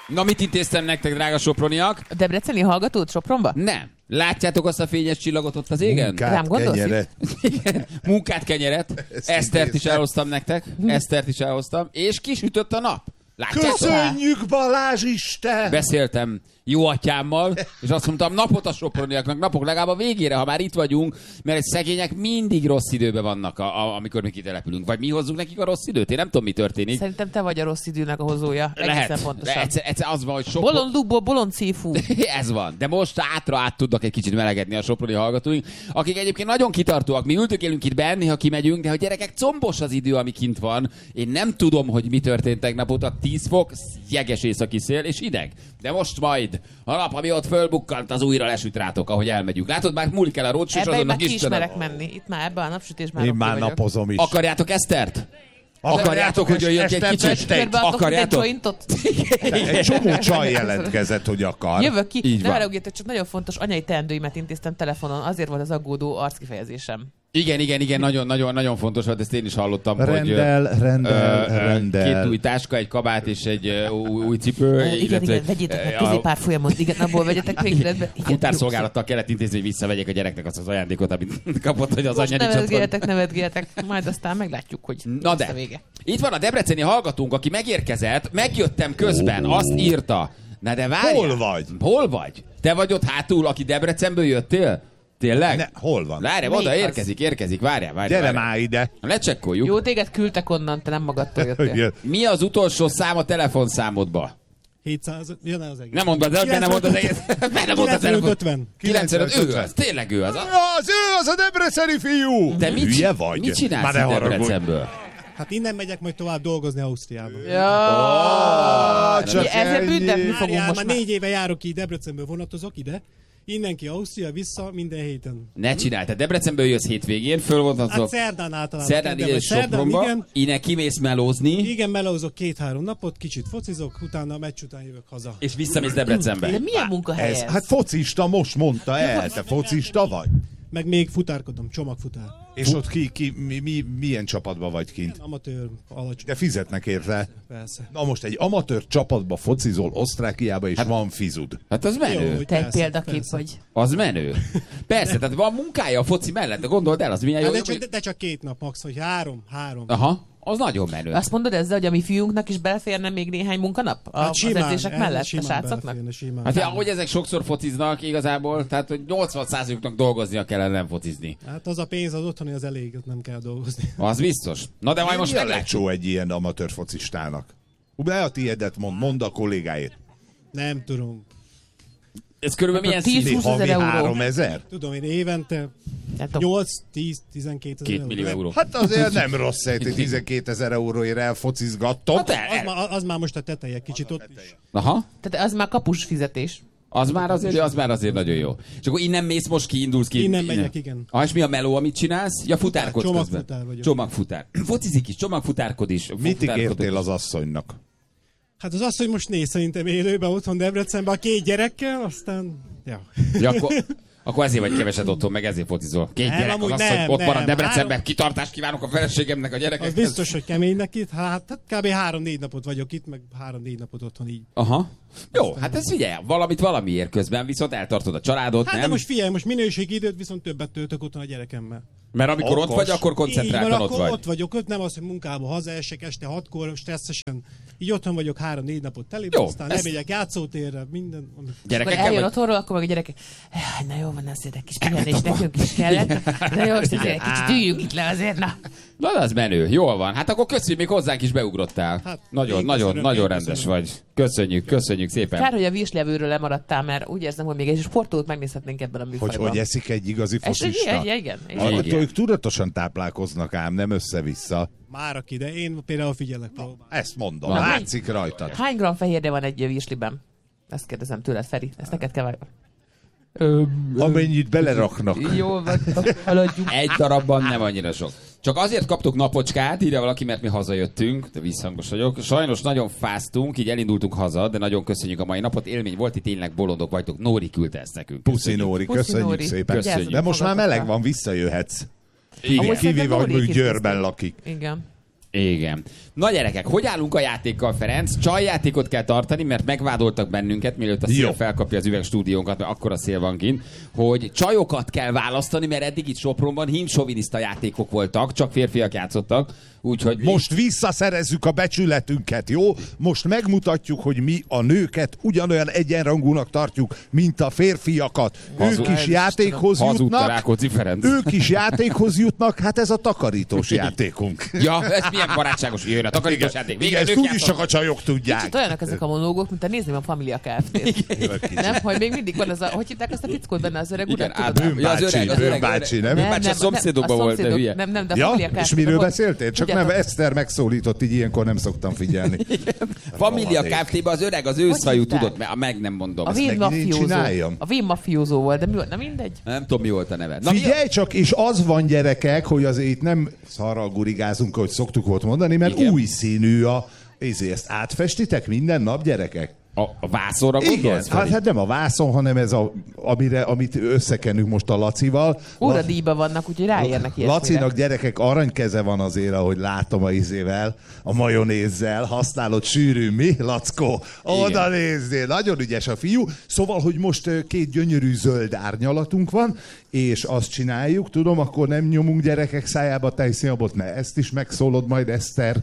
Na, mit intéztem nektek, drága soproniak? A debreceni hallgatót Sopronba? Nem. Látjátok azt a fényes csillagot ott az égen? Munkát, kenyeret. Munkát, kenyeret. Esztert is elhoztam nektek. Esztert is elhoztam. És kisütött a nap. Látjátok? Köszönjük, Balázs Isten! Beszéltem jó atyámmal, és azt mondtam, napot a soproniaknak, napok legalább a végére, ha már itt vagyunk, mert egy szegények mindig rossz időben vannak, amikor mi kitelepülünk. Vagy mi hozzuk nekik a rossz időt? Én nem tudom, mi történik. Szerintem te vagy a rossz időnek a hozója. Lehet. Pontosan. Egyszer az van, hogy Bolond lukból, bolond szívfú. Ez van. De most át tudnak egy kicsit melegedni a soproni hallgatóink, akik egyébként nagyon kitartóak. Mi ültök itt benn, ha kimegyünk, de hogy gyerekek, combos az idő, ami kint van. Én nem tudom, hogy mi történt tegnap óta. 10 fok, jeges északi szél és ideg. De most majd a nap, ami ott fölbukkant, az újra lesüt rátok, ahogy elmegyünk. Látod, már múlik el a rócs, és azonnak azonnak ismerek menni. Itt már ebben a napsütésben. Én már napozom is. Akarjátok Esztert? Akarjátok, hogy jöjjön ki egy kicsit? Akarjátok? Egy csomó csaj jelentkezett, hogy akar. Jövök ki. Így ne van. haragudjatok, csak nagyon fontos anyai teendőimet intéztem telefonon. Azért volt az aggódó arckifejezésem. Igen, nagyon fontos volt, ezt én is hallottam, Rendel. 2 új táska, egy kabát és egy új cipő. Igen, vegyétek meg középárfolyamon, igen, abból vegyetek még rendbe. Futárszolgálattal kellett intézni, hogy visszavegyek a gyereknek azt az ajándékot, amit kapott, hogy az anyja nincs otthon. Nevetgéltek, majd aztán meglátjuk, hogy Na de, vége. itt van a debreceni hallgatónk, aki megérkezett, megjöttem közben, azt írta. Na de várjál. Hol vagy? Hol vagy? Te vagy ott hátul, aki Debrecenből jöttél? Tényleg? Ne, hol van? Várjál, Melyik oda az? érkezik, várjál. Gyere már ide. Lecsekkoljuk. Jó, téged küldtek onnan, te nem magadtól jöttél. Mi az utolsó szám a telefonszámodba? 700, jön el az egész. Nem mondd az, nem mondd az egész. Nem mondd a telefon. 50. 95, ő az, tényleg ő az. Az a debreceni fiú! De Hülye vagy? mit csinálsz Már ne itt haragudj. Debrecenből? Hát innen megyek majd tovább dolgozni Ausztriába. Csak Ezzel ennyi. büntetni fogunk Várjál, most már már. 4 éve járok ki, Debrecenből vonatozok ide. Innen ki Ausztria, vissza minden héten. Ne csinálj, te Debrecenből jössz hétvégén, fölvontatszok. Hát szerdán általában. Szerdán ide Sopronba, igen. innen kimész melózni, Igen, melózok 2-3 napot, kicsit focizok, utána a meccs után jövök haza. és visszamész Debrecenbe. De milyen munkahely ez? Hát focista, most mondta el. Te focista vagy? Meg még futárkodom, csomagfutár. És ott milyen csapatban vagy kint? Amatőr, alacsony. De fizetnek érte. Persze. Na most egy amatőr csapatba focizol Osztrákiába, és van fizud. Hát az menő. Jó, hogy Te egy persze, példakép persze. vagy. Az menő. Persze, tehát van munkája a foci mellett, de gondold el, az milyen jó. Hát de csak 2 nap max, vagy 3. Aha, az nagyon menő. Azt mondod ezzel, hogy a mi fiúnknak is beleférne még néhány munkanap? Az edzések mellett a srácoknak? Hát ahogy ezek sokszor fociznak igazából, tehát hogy 80%-uknak dolgoznia kellene, nem focizni. Hát az a pénz az otthoni az elég, ott nem kell dolgozni. Az biztos. Na de majd most Mi a meglátjuk. lecsó egy ilyen amatőr focistának? Ne a tiédet mondd a kollégáért. Nem tudom. Ez körülbelül milyen 10 szín? 20 000 Havi euró. 3000? Tudom én évente Nem tudom. 8-10-12 2 millió euró. Hát azért nem rossz, hogy 12 000 euróért elfocizgattok. Hát Az már most a teteje, kicsit ott is. Aha. Tehát az már kapus fizetés. Az már azért nagyon jó. És akkor innen mész, most kiindulsz ki. Innen megyek, igen. És mi a meló, amit csinálsz? Ja, futárkodsz Csomagfutár közben. vagyok. Csomagfutár. Focizik is, csomagfutárkod is. Mit futárkodod ígértél is. az asszonynak? Hát az hogy most néz szerintem élőben otthon Debrecenben a 2 gyerekkel, aztán... Ja. Ja, akkor ezért vagy keveset otthon, meg ezért focizol. 2 Nem, gyerek, az amúgy asszony nem, ott marad nem. Debrecenben. Kitartást kívánok a feleségemnek, a Az gyerekeknek. biztos, hogy kemény neki. Hát kb. 3-4 napot vagyok itt, meg 3-4 napot otthon így. Aha. Jó, hát ez figyelj, valamit valamiért közben, viszont eltartod a családot, Hát nem? de most figyelj, most minőségi időt viszont többet töltök otthon a gyerekemmel. Mert amikor ott Okos. vagy, akkor Így van, koncentráltan ott akkor vagy. ott vagyok, ott nem az, hogy munkába hazaesek este 6-kor, stresszesen. Így otthon vagyok 3-4 napot teli, Jó, aztán ezt- lemegyek játszótérre, minden. Akkor Gyerekekkel eljön vagy? otthonról, akkor meg a gyerekek, na jó van, azért egy kis pihenés nekünk is kellett. Na jó, most azért kicsit üljünk itt le azért, na. Na, az menő. Jól van. Hát akkor köszönjük, még hozzánk is beugrottál. Hát, Nagyon, én nagyon, köszönöm, nagyon én rendes köszönöm. vagy. Köszönjük szépen. Kár, hogy a virslevőről lemaradtál, mert úgy érzem, hogy még egy sportolót megnézhetnénk ebben a műfajban. Hogy eszik egy igazi focista? Igen. Ők tudatosan táplálkoznak ám, nem össze-vissza. Már aki, de én például figyelek próbál. Ezt mondom, Na, látszik rajtad. Hány gram fehérje van egy virsliben? Ezt kérdezem tőled, Feri. Ezt neked kell vágni. Amennyit beleraknak. Jól van, haladjunk. Egy darabban nem annyira sok. Csak azért kaptuk napocskát, írja valaki, mert mi hazajöttünk, de visszhangos vagyok. Sajnos nagyon fáztunk, így elindultunk haza, de nagyon köszönjük a mai napot. Élmény volt, itt tényleg bolondok vagytok. Nóri küldte ezt nekünk. Puszi Nóri, Puszi köszönjük Nóri. szépen. Köszönjük. De most már meleg van, visszajöhetsz. Igen. Amúgy Kivéve, hogy Nórik mondjuk is Győrben biztos. lakik. Igen. Igen. Na gyerekek, hogy állunk a játékkal, Ferenc? Csajjátékot kell tartani, mert megvádoltak bennünket, mielőtt a szél felkapja az üvegstúdiónkat, mert akkora szél van kint, hogy csajokat kell választani, mert eddig itt Sopronban hímsoviniszta játékok voltak, csak férfiak játszottak. Úgyhogy most visszaszerezzük a becsületünket, jó? Most megmutatjuk, hogy mi a nőket ugyanolyan egyenrangúnak tartjuk, mint a férfiakat. Ők is játékhoz jutnak. Ők is játékhoz jutnak, hát ez a takarítós játékunk. Ja, ez milyen barátságos, jöjjön a takarítós játék. Igen, ezt úgyis csak a csajok tudják. Kicsit olyanok ezek a monológok, mint a nézném a Familia Kft-t. Nem, hogy még mindig van az a, hogy hívták azt a fickót benne az öreg urat? Bőmbácsi, nem? Bőmbácsi a szomszédokban volt, de hülye. Nem, de a Ja, Familia Kft. és miről beszéltél? Csak nem, Eszter megszólított, így ilyenkor nem szoktam figyelni. Familia Kft-ben az öreg, az őszhajú tudott, meg nem mondom. A vén mafiózó volt, de mi volt? Na mindegy. Nem tudom, mi volt a neve. Figyelj csak, és az van, gyerekek, hogy azért nem szarral gurigázunk, ahogy szoktuk volt mondani, mert új színű ezt átfestitek minden nap, gyerekek? A vászonra gondolsz? Igen, hát nem a vászon, hanem ez amit összekenünk most a Lacival. Óradíjban vannak, úgyhogy ráérnek ilyesmire. Lacinak gyerekek aranykeze van azért, ahogy látom a majonézzel. Használod sűrű, mi, Lackó? Oda nézzél, nagyon ügyes a fiú. Szóval, hogy most két gyönyörű zöld árnyalatunk van, és azt csináljuk, tudom, akkor nem nyomunk gyerekek szájába tejszínabot, mert ezt is megszólod majd, Eszter.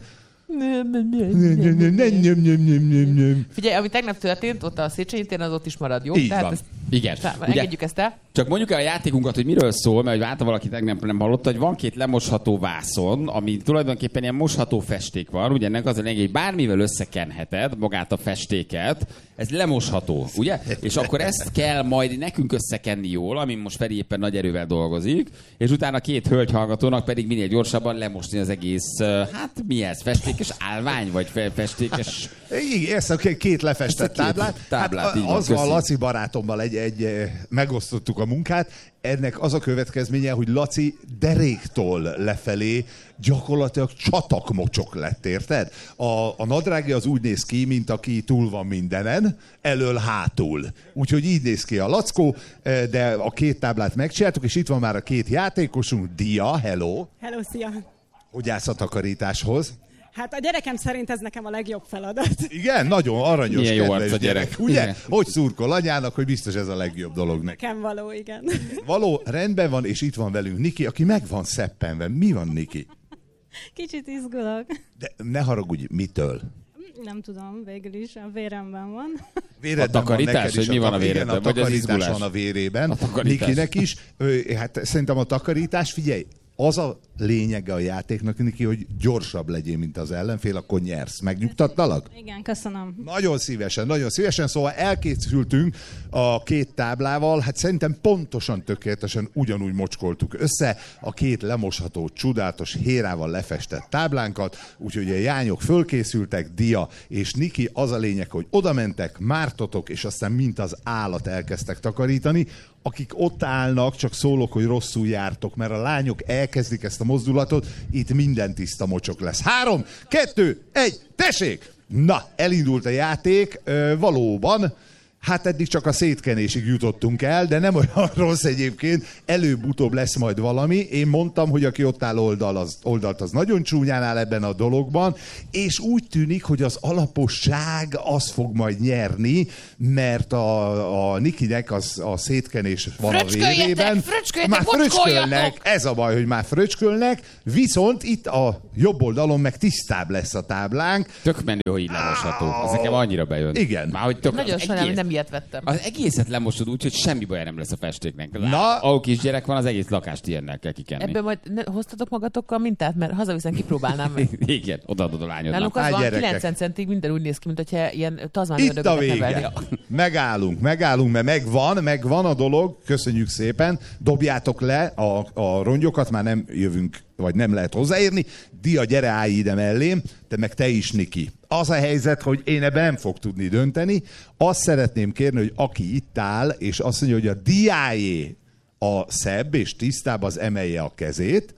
Figyelj, ami tegnap történt, ott a Széchenyi téren, az ott is marad, jó? Így van. Igen. Engedjük ezt el. Csak mondjuk el a játékunkat, hogy miről szól, mert hogy valaki tegnap nem hallotta, hogy van két lemosható vászon, ami tulajdonképpen ilyen mosható festék van. Ugye ennek az a lényeg, hogy bármivel összekenheted magát a festéket, ez lemosható, ugye? És akkor ezt kell majd nekünk összekenni jól, amin most Feri éppen nagy erővel dolgozik, és utána két hölgyhallgatónak pedig minél gyorsabban lemosni az egész, hát mi ez? Festékes állvány, vagy festékes... Igen, ezt a két lefestett táblát. Hát az a Laci barátommal megosztottuk a munkát. Ennek az a következménye, hogy Laci deréktól lefelé gyakorlatilag csatakmocsok lett, érted? A nadrágja az úgy néz ki, mint aki túl van mindenen, elől-hátul. Úgyhogy így néz ki a Lackó, de a két táblát megcsináltuk, és itt van már a két játékosunk. Dia, hello! Hello, szia! Hogy állsz a takarításhoz? Hát a gyerekem szerint ez nekem a legjobb feladat. Igen, nagyon aranyos, kedves gyerek. Ugye? Igen. Hogy szurkol anyának, hogy biztos ez a legjobb dolog neki. Nekem való, igen. Való, rendben van, és itt van velünk Niki, aki meg van szeppenve. Mi van, Niki? Kicsit izgulok. De ne haragudj, mitől? Nem tudom, végül is a véremben van. Véredben a takarítás, hogy mi van a véredben? Igen, a takarítás van a vérében. Nikinek is. Hát szerintem a takarítás, figyelj, az a lényege a játéknak, Niki, hogy gyorsabb legyél, mint az ellenfél, akkor nyersz. Megnyugtattalak? Igen, köszönöm. Nagyon szívesen. Szóval elkészültünk a két táblával, hát szerintem pontosan, tökéletesen ugyanúgy mocskoltuk össze a két lemosható, csodálatos hérával lefestett táblánkat, úgyhogy a jányok fölkészültek, Dia és Niki, az a lényeg, hogy oda mentek, mártotok, és aztán mint az állat elkezdtek takarítani. Akik ott állnak, csak szólok, hogy rosszul jártok, mert a lányok elkezdik ezt a mozdulatot, itt minden tiszta mocsok lesz. 3, 2, 1, tessék! Na, elindult a játék, valóban. Hát eddig csak a szétkenésig jutottunk el, de nem olyan rossz egyébként. Előbb-utóbb lesz majd valami. Én mondtam, hogy aki ott áll oldalt, az nagyon csúnyán áll ebben a dologban, és úgy tűnik, hogy az alaposság az fog majd nyerni, mert a Nikinek a szétkenés van a vérében. Már fröcskölnek, ez a baj, hogy már fröcskölnek, viszont itt a jobb oldalon meg tisztább lesz a táblánk. Tök menő, hogy így lemosható. Az nekem annyira bejön. Igen. Már, hogy tök nagyon sajnálom, nem ilyet vettem. Az egészet lemosod úgy, hogy semmi baj nem lesz a festéknek. Na. Ahol kisgyerek van, az egész lakást ilyennel kell kikenni. Ebből majd hoztatok magatokkal mintát, mert hazaviszem, kipróbálnám meg. Igen, odaadod a lányodnak. Nálunk az van, 90 centig minden úgy néz ki, mint hogyha ilyen tazmáni itt a vége. Megállunk, mert megvan a dolog. Köszönjük szépen. Dobjátok le a rongyokat, már nem jövünk, vagy nem lehet hozzáérni. Dia, gyere, állj ide mellém, te is, Niki. Az a helyzet, hogy én ebben nem fog tudni dönteni. Azt szeretném kérni, hogy aki itt áll, és azt mondja, hogy a Diájé a szebb és tisztább, az emelje a kezét.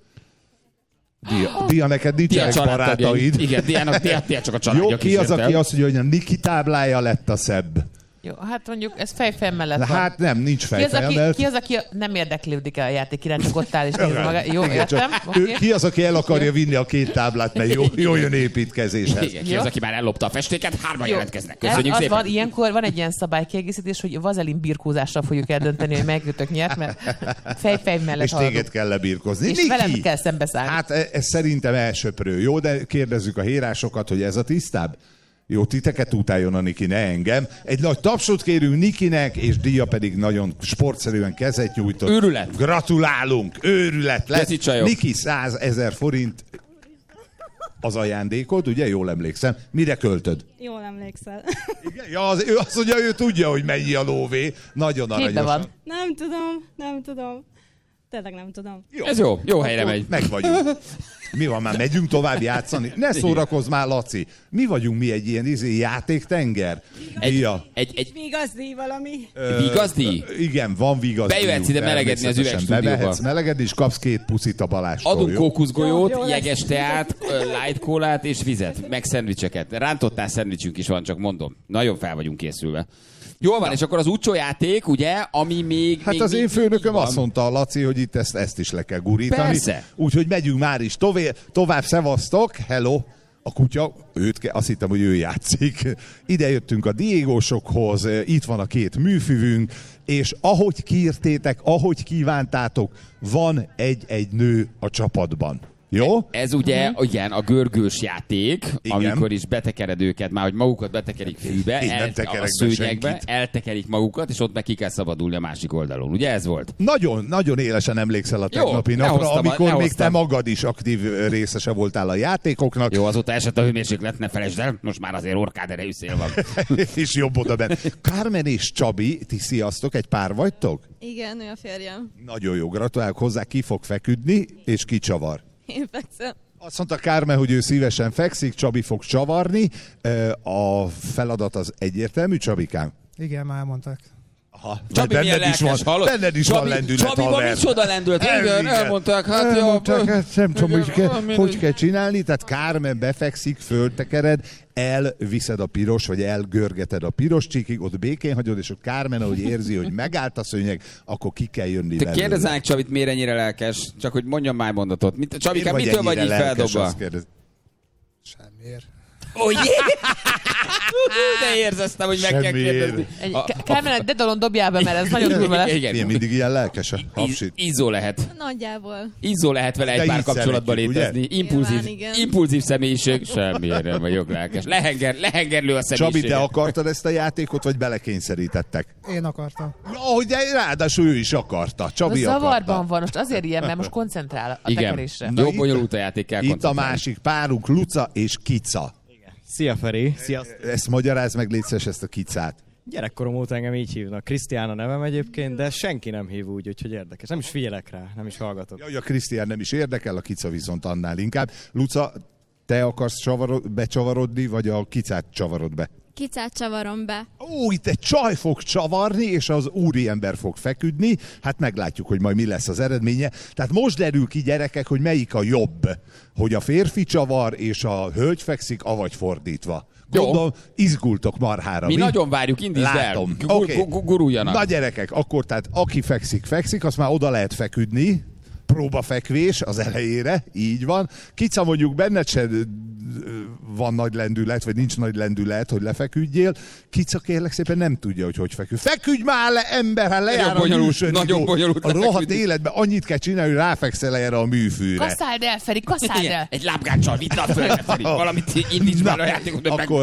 Dia, neked nincsenek barátaid. Igen, Dia csak a családja. Jó, ki az, aki azt mondja, hogy a Niki táblája lett a szebb? Jó, hát mondjuk ez fejfej mellett De van. hát nem, nincs fejfej. Ki az, aki nem érdeklődik a játék iránt, csak ott áll és nézi maga. Jó, értem. Ki az, aki el akarja vinni a két táblát, mert jó jön építkezéshez. Igen, ki az, aki már ellopta a festéket, 3 jelentkeznek. Köszönjük az szépen. van, ilyenkor van egy ilyen szabálykiegészítés, hogy vazelin birkózással fogjuk eldönteni, hogy melyikőtök nyert, mert fejfej mellett És téged kell lebirkozni. És Niki! velem kell szembeszállni. Hát ez szerintem elsöprő. Jó, de kérdezzük a hérásokat, hogy ez a tisztább? Jó, titeket utáljon a Niki, ne engem. Egy nagy tapsot kérünk Nikinek, és díja pedig nagyon sportszerűen kezet nyújtott. Őrület. Gratulálunk, őrület Köszi, lett. csajok. Niki 100 000 forint az ajándékod, ugye? Jól emlékszem. Mire költöd? Jól emlékszel. Igen? Ja, ő azt mondja, ő tudja, hogy mennyi a lóvé. Nagyon Képbe aranyos. van. Nem tudom. Tényleg nem tudom. Ez jó helyre megy. Meg vagyunk. Mi van, már megyünk tovább játszani? Ne szórakozz már, Laci. Mi vagyunk mi egy ilyen játéktenger? Egy Vigazdi valami. vigazdi? Igen, van vigazdi. Bejöhetsz ide melegedni az üvegstúdióba. Bemehetsz melegedni, és kapsz 2 puszit a Balástól. Adunk jó? kókuszgolyót, Jó lesz. jeges teát, light kólát és vizet, meg szendvicseket. Rántottál szendvicsünk is van, csak mondom. Nagyon fel vagyunk készülve. Jól van, és akkor az úcsó játék, ugye, ami még... Hát még az én még főnököm van. azt mondta, Laci, hogy itt ezt is le kell gurítani. Persze. Úgyhogy megyünk már is tovább, szevasztok, hello. A kutya, azt hittem, hogy ő játszik. Ide jöttünk a Diégósokhoz, itt van a 2 műfüvünk, és ahogy kiírtétek, ahogy kívántátok, van egy nő a csapatban. Jó? Ez ugye, igen, a görgős játék, Igen. amikor is betekered őket, már hogy magukat betekerik fűbe, Én nem tekerek a be szőnyegbe, senkit. eltekerik magukat, és ott meg ki kell szabadulni a másik oldalon. Ugye ez volt? Nagyon, nagyon élesen emlékszel a tegnapi Jó, napra, lehoztam, amikor még te lehoztam. magad is aktív részese voltál a játékoknak, Jó, azóta esett a hőmérséklet, ne felejtsd el, most már azért orkád erejű szél van. és jobb oda bent. Carmen és Csabi, ti sziasztok, egy pár vagytok? Igen, ő a férjem. Nagyon jó, gratulálok hozzá, ki fog feküdni, és ki csavar. Én fekszem. Azt mondta Kármen, hogy ő szívesen fekszik, Csabi fog csavarni. A feladat az egyértelmű, Csabikám? Igen, már mondták. Aha, Csabi milyen lelkes, hallod? benned is van lendület, Csabiban haver. micsoda lendület, igen, elmondták, hát jó. Elmondták, hát nem tudom, mindegy. hogy kell csinálni, tehát Kármen befekszik, föltekered, elviszed a piros, vagy elgörgeted a piros csíkig, ott békén hagyod, és ott Kármen, ahogy érzi, hogy megállt a szőnyeg, akkor ki kell jönni Te belőle. kérdezzenek Csabit, miért ennyire lelkes? Csak hogy mondjam már mondatot. Csabikám, Miért mitől vagy ennyire így lelkes, feldobva? azt kérdez. Semmiért. Oh, yeah! De érzeztem, hogy meg kell Semmiért. kérdezni. Kármen, egy dedalon dobjál be, mert ez nagyon durva lesz. Igen. Ilyen mindig ilyen lelkes a hapsit. Izzó lehet. Nagyjából. Izzó lehet vele De egy pár így kapcsolatban szeretjük, létezni. Nyilván, igen. Impulzív személyiség. Semmiért nem vagyok lelkes. Lehengerlő a személyiség. Csabi, te akartad ezt a játékot, vagy belekényszerítettek? Én akartam. Ahogy de ráadásul ő is akarta. Csabi Zavarban akarta. van, most azért ilyen, mert most koncentrál a Igen. tekerésre. Na Jó itt- bonyolult a játék, kell Itt a koncentrálni. másik párunk, Luca és Kica. Szia Feri, sziasztok! Ezt magyarázd meg, légy szíves, ezt a Kicát. Gyerekkorom óta engem így hívnak. Krisztián a nevem egyébként, de senki nem hív úgy, úgyhogy érdekes. Nem is figyelek rá, nem is hallgatok. Jaj, a Krisztián nem is érdekel, a Kica viszont annál inkább. Luca, te akarsz becsavarodni, vagy a Kicát csavarod be? Kicát csavarom be. Ó, itt egy csaj fog csavarni, és az úriember fog feküdni. Hát meglátjuk, hogy majd mi lesz az eredménye. Tehát most derül ki, gyerekek, hogy melyik a jobb. Hogy a férfi csavar, és a hölgy fekszik, avagy fordítva. Jó. Gondolom, izgultok marhára. Mi nagyon várjuk, indítsd el. Látom. Oké. Guruljanak. Na gyerekek, akkor tehát aki fekszik, azt már oda lehet feküdni. Próbafekvés az elejére, így van. Kica, mondjuk benned se van nagy lendület, vagy nincs nagy lendület, hogy lefeküdjél. Kica kérlek szépen nem tudja, hogy feküdj. Feküdj már le, ember, hát lejár a műsor. nagyon bonyolult A rohadt lefeküdni. életben annyit kell csinálni, hogy ráfekszel erre a műfűre. Kasszáld el, Feri, kasszáld el! Egy lábgáccsal vidd a földre, Feri. Valamit indíts már a játékot, hogy akkor